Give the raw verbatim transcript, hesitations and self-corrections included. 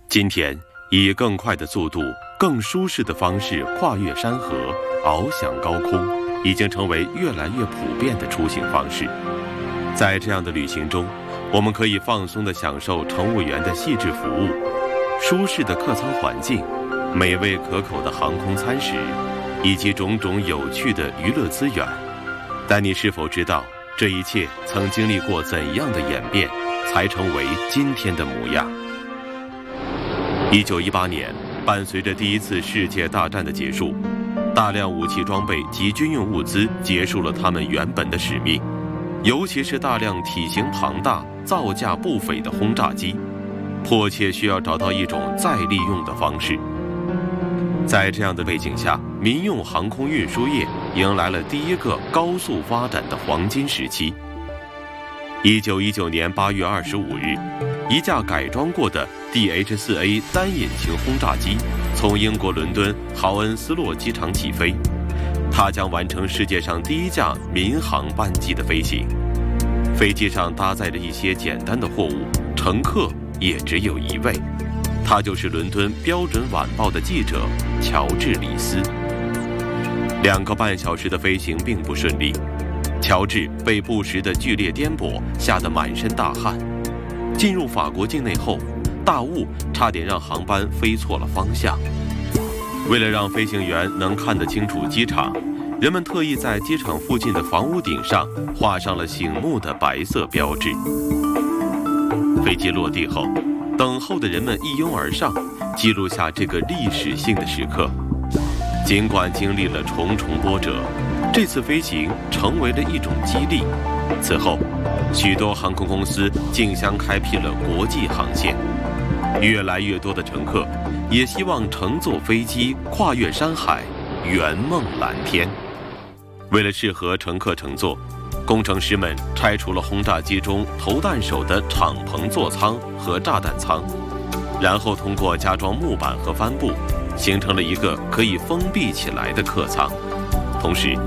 今天，以更快的速度、更舒适的方式跨越山河、翱翔高空，已经成为越来越普遍的出行方式。在这样的旅行中，我们可以放松地享受乘务员的细致服务、舒适的客舱环境、美味可口的航空餐食，以及种种有趣的娱乐资源。但你是否知道，这一切曾经历过怎样的演变，才成为今天的模样？一九一八年，伴随着第一次世界大战的结束，大量武器装备及军用物资结束了他们原本的使命，尤其是大量体型庞大、造价不菲的轰炸机，迫切需要找到一种再利用的方式。在这样的背景下，民用航空运输业迎来了第一个高速发展的黄金时期。一九一九年八月二十五日，一架改装过的 D H 四 A 单引擎轰炸机从英国伦敦豪恩斯洛机场起飞，它将完成世界上第一架民航班机的飞行。飞机上搭载着一些简单的货物，乘客也只有一位，他就是伦敦标准晚报的记者乔治·里斯。两个半小时的飞行并不顺利，乔治被不时的剧烈颠簸吓得满身大汗。进入法国境内后，大雾差点让航班飞错了方向。为了让飞行员能看得清楚机场，人们特意在机场附近的房屋顶上画上了醒目的白色标志。飞机落地后，等候的人们一拥而上，记录下这个历史性的时刻。尽管经历了重重波折，这次飞行成为了一种激励。此后，许多航空公司竞相开辟了国际航线，越来越多的乘客也希望乘坐飞机跨越山海，圆梦蓝天。为了适合乘客乘坐，工程师们拆除了轰炸机中投弹手的敞篷座舱和炸弹舱，然后通过加装木板和帆布，形成了一个可以封闭起来的客舱。同时